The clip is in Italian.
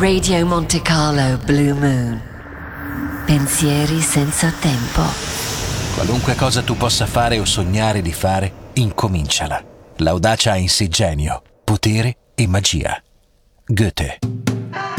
Radio Monte Carlo Blue Moon. Pensieri senza tempo. Qualunque cosa tu possa fare o sognare di fare, incominciala. L'audacia ha in sé genio, potere e magia. Goethe.